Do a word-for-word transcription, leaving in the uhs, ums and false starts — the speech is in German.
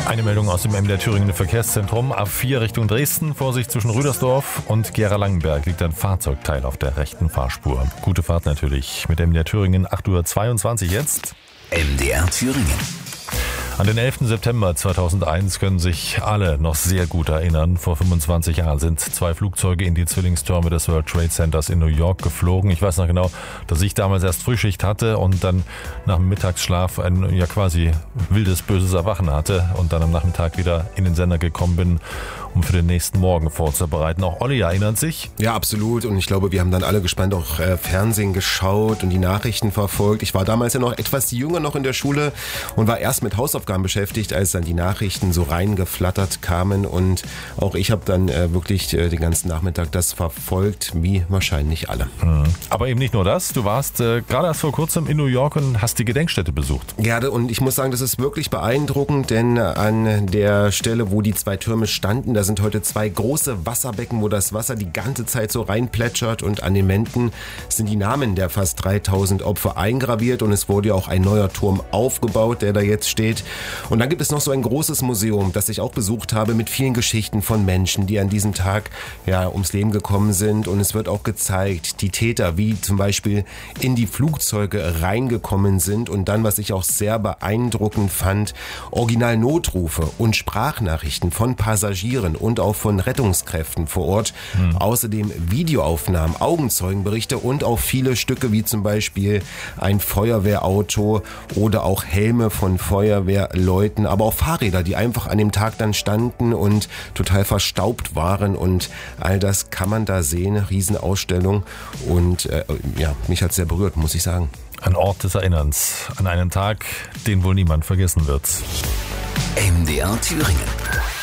Eine Meldung aus dem M D R Thüringen Verkehrszentrum. A vier Richtung Dresden. Vorsicht zwischen Rüdersdorf und Gera-Langenberg liegt ein Fahrzeugteil auf der rechten Fahrspur. Gute Fahrt natürlich mit M D R Thüringen. acht Uhr zweiundzwanzig jetzt. M D R Thüringen. An den elften September zweitausendeins können sich alle noch sehr gut erinnern. Vor fünfundzwanzig Jahren sind zwei Flugzeuge in die Zwillingstürme des World Trade Centers in New York geflogen. Ich weiß noch genau, dass ich damals erst Frühschicht hatte und dann nach dem Mittagsschlaf ein ja quasi wildes, böses Erwachen hatte und dann am Nachmittag wieder in den Sender gekommen bin, um für den nächsten Morgen vorzubereiten. Auch Olli erinnert sich. Ja, absolut. Und ich glaube, wir haben dann alle gespannt auch äh, Fernsehen geschaut und die Nachrichten verfolgt. Ich war damals ja noch etwas jünger noch in der Schule und war erst mit Hausaufgaben beschäftigt, als dann die Nachrichten so reingeflattert kamen. Und auch ich habe dann äh, wirklich äh, den ganzen Nachmittag das verfolgt, wie wahrscheinlich alle. Mhm. Aber eben nicht nur das. Du warst äh, gerade erst vor kurzem in New York und hast die Gedenkstätte besucht. Ja, und ich muss sagen, das ist wirklich beeindruckend, denn an der Stelle, wo die zwei Türme standen, da sind heute zwei große Wasserbecken, wo das Wasser die ganze Zeit so reinplätschert, und an den Wänden sind die Namen der fast dreitausend Opfer eingraviert, und es wurde ja auch ein neuer Turm aufgebaut, der da jetzt steht. Und dann gibt es noch so ein großes Museum, das ich auch besucht habe, mit vielen Geschichten von Menschen, die an diesem Tag ja ums Leben gekommen sind, und es wird auch gezeigt, die Täter, wie zum Beispiel in die Flugzeuge reingekommen sind, und dann, was ich auch sehr beeindruckend fand, Originalnotrufe und Sprachnachrichten von Passagieren und auch von Rettungskräften vor Ort. Mhm. Außerdem Videoaufnahmen, Augenzeugenberichte und auch viele Stücke wie zum Beispiel ein Feuerwehrauto oder auch Helme von Feuerwehrleuten, aber auch Fahrräder, die einfach an dem Tag dann standen und total verstaubt waren, und all das kann man da sehen. Riesenausstellung, und äh, ja, mich hat es sehr berührt, muss ich sagen. Ein Ort des Erinnerns an einen Tag, den wohl niemand vergessen wird. M D R Thüringen.